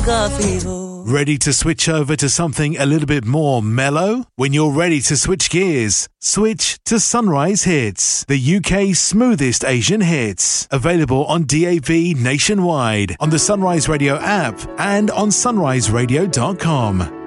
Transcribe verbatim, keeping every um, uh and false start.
काफी हो. Ready to switch over to something a little bit more mellow? When you're ready to switch gears, switch to Sunrise Hits, the U K's smoothest Asian hits. Available on D A B nationwide, on the Sunrise Radio app and on sunrise radio dot com.